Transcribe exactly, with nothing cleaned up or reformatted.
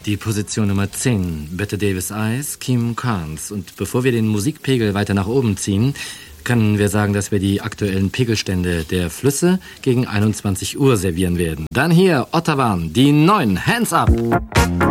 Die Position Nummer zehn, Bette Davis Eyes, Kim Carnes. Und bevor wir den Musikpegel weiter nach oben ziehen, können wir sagen, dass wir die aktuellen Pegelstände der Flüsse gegen einundzwanzig Uhr servieren werden. Dann hier Ottawa, die neun, Hands Up!